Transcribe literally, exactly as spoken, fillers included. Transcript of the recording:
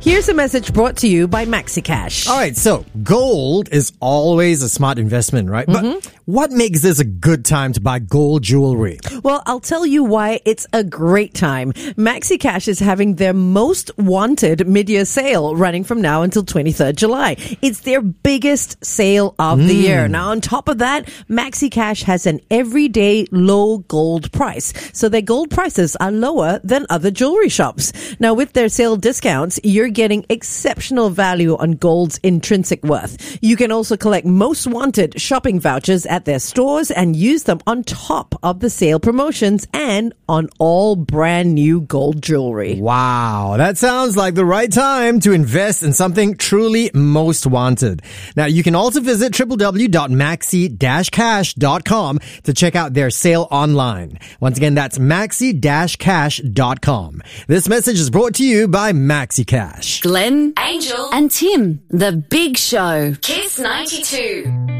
Here's a message brought to you by MaxiCash. All right, so gold is always a smart investment, right? Mm-hmm. But what makes this a good time to buy gold jewelry? Well, I'll tell you why it's a great time. MaxiCash is having their most wanted mid-year sale running from now until twenty-third July. It's their biggest sale of mm. the year. Now, on top of that, MaxiCash has an everyday low gold price. So their gold prices are lower than other jewelry shops. Now, with their sale discounts, you're getting exceptional value on gold's intrinsic worth. You can also collect most wanted shopping vouchers at their stores and use them on top of the sale promotions and on all brand new gold jewelry. Wow, that sounds like the right time to invest in something truly most wanted. Now, you can also visit w w w dot maxi dash cash dot com to check out their sale online. Once again, that's maxi dash cash dot com. This message is brought to you by MaxiCash. Glenn, Angel, and Tim. The Big Show. Kiss ninety-two.